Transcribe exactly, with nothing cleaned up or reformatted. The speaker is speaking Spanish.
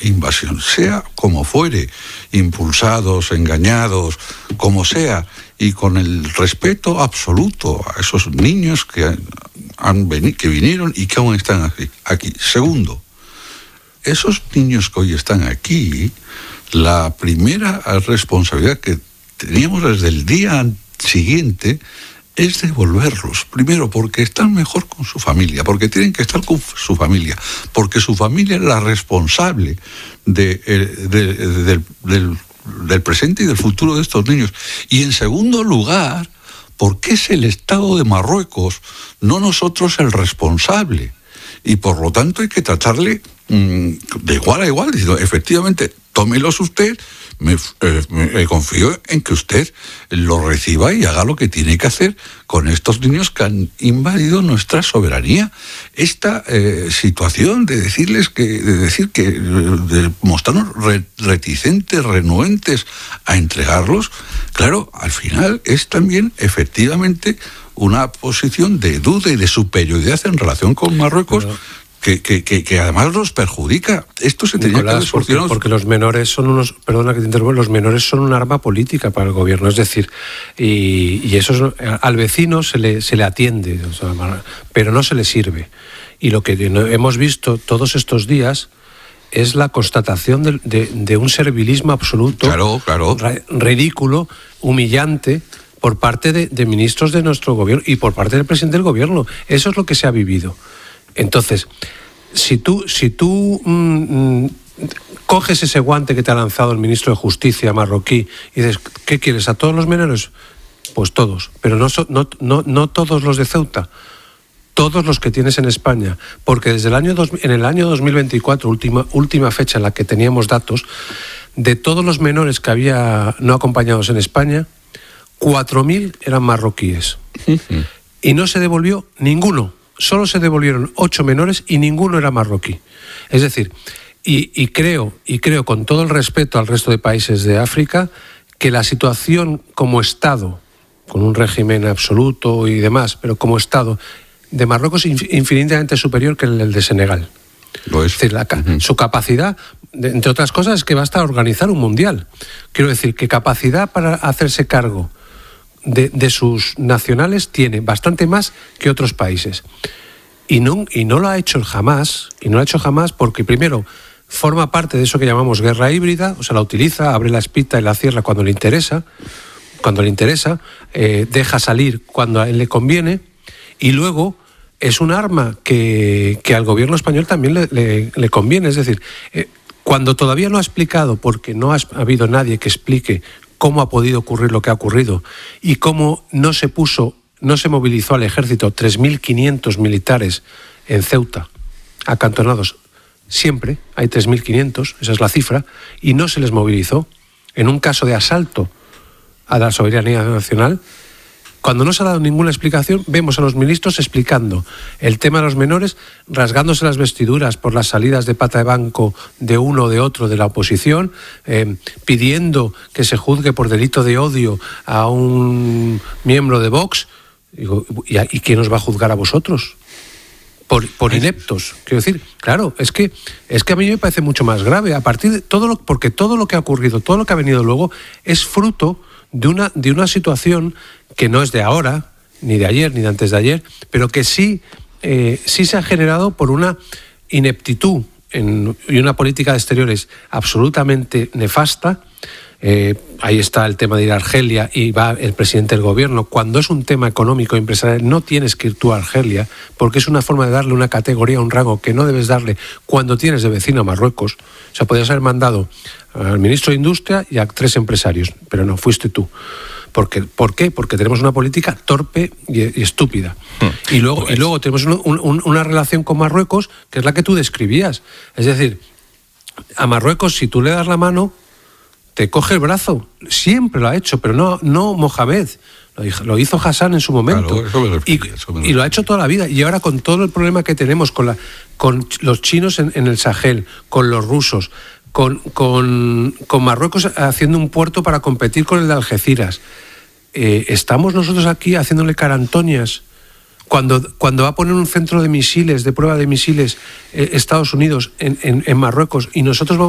invasión, sea como fuere, impulsados, engañados, como sea, y con el respeto absoluto a esos niños que, han veni- que vinieron y que aún están aquí. aquí. Segundo, esos niños que hoy están aquí, la primera responsabilidad que teníamos desde el día siguiente es devolverlos. Primero, porque están mejor con su familia, porque tienen que estar con su familia, porque su familia es la responsable de, de, de, del, del, del presente y del futuro de estos niños. Y en segundo lugar, porque es el Estado de Marruecos, no nosotros el responsable. Y por lo tanto hay que tratarle mmm, de igual a igual, diciendo, efectivamente, tómelos usted, me, eh, me confío en que usted lo reciba y haga lo que tiene que hacer con estos niños que han invadido nuestra soberanía. Esta eh, situación de decirles que, de decir que, de mostrarnos re, reticentes, renuentes a entregarlos, claro, al final es también efectivamente una posición de duda y de superioridad en relación con Marruecos. Pero... Que, que, que, que además nos perjudica. Esto se tenía Nicolás, que solucionar. Porque, porque los menores son unos, perdona que te interrumpa, los menores son un arma política para el gobierno, es decir, y, y eso es, al vecino se le, se le atiende, o sea, pero no se le sirve. Y lo que hemos visto todos estos días es la constatación de, de, de un servilismo absoluto, claro, claro. Ra, ridículo, humillante, por parte de, de ministros de nuestro gobierno y por parte del presidente del gobierno. Eso es lo que se ha vivido. Entonces, si tú, si tú mmm, coges ese guante que te ha lanzado el ministro de Justicia marroquí y dices, ¿qué quieres? ¿A todos los menores? Pues todos, pero no, no, no, no todos los de Ceuta, todos los que tienes en España, porque desde el año dos, en el año dos mil veinticuatro, última, última fecha en la que teníamos datos, de todos los menores que había no acompañados en España, cuatro mil eran marroquíes. Uh-huh. Y no se devolvió ninguno. Solo se devolvieron ocho menores y ninguno era marroquí. Es decir, y, y creo, y creo con todo el respeto al resto de países de África, que la situación como Estado, con un régimen absoluto y demás, pero como Estado de Marruecos es infinitamente superior que el de Senegal. Lo es. Es decir, la, uh-huh. su capacidad, de, entre otras cosas, es que basta organizar un mundial. Quiero decir, que capacidad para hacerse cargo De, de sus nacionales tiene bastante más que otros países y no, y no lo ha hecho jamás y no lo ha hecho jamás porque primero forma parte de eso que llamamos guerra híbrida, o sea, la utiliza, abre la espita y la cierra cuando le interesa cuando le interesa, eh, deja salir cuando a él le conviene y luego es un arma que, que al gobierno español también le, le, le conviene, es decir, eh, cuando todavía no ha explicado, porque no ha habido nadie que explique cómo ha podido ocurrir lo que ha ocurrido y cómo no se puso, no se movilizó al ejército tres mil quinientos militares en Ceuta, acantonados. Siempre hay tres mil quinientos, esa es la cifra, y no se les movilizó. En un caso de asalto a la soberanía nacional, cuando no se ha dado ninguna explicación, vemos a los ministros explicando el tema de los menores, rasgándose las vestiduras por las salidas de pata de banco de uno o de otro de la oposición, eh, pidiendo que se juzgue por delito de odio a un miembro de Vox. Digo, ¿y, ¿y quién os va a juzgar a vosotros? Por, por ineptos. Quiero decir, claro, es que, es que a mí me parece mucho más grave, a partir de todo lo, porque todo lo que ha ocurrido, todo lo que ha venido luego, es fruto de una, de una situación que no es de ahora, ni de ayer, ni de antes de ayer, pero que sí, eh, sí se ha generado por una ineptitud en, y una política de exteriores absolutamente nefasta. Eh, ahí está el tema de ir a Argelia y va el presidente del gobierno. Cuando es un tema económico y empresarial, no tienes que ir tú a Argelia, porque es una forma de darle una categoría, un rango que no debes darle cuando tienes de vecino a Marruecos. O sea, podías haber mandado al ministro de Industria y a tres empresarios, pero no, fuiste tú. Porque, ¿Por qué? Porque tenemos una política torpe y, y estúpida. Hmm. Y, luego, pues... y luego tenemos un, un, una relación con Marruecos que es la que tú describías. Es decir, a Marruecos, si tú le das la mano, te coge el brazo. Siempre lo ha hecho, pero no, no Mohamed. Lo, lo hizo Hassan en su momento. Claro, eso me refiero, y, eso me y lo ha hecho toda la vida. Y ahora con todo el problema que tenemos con, la, con los chinos en, en el Sahel, con los rusos, Con, con, con Marruecos haciendo un puerto para competir con el de Algeciras. Eh, estamos nosotros aquí haciéndole carantonias cuando, cuando va a poner un centro de misiles, de prueba de misiles, eh, Estados Unidos en, en, en Marruecos, y nosotros vamos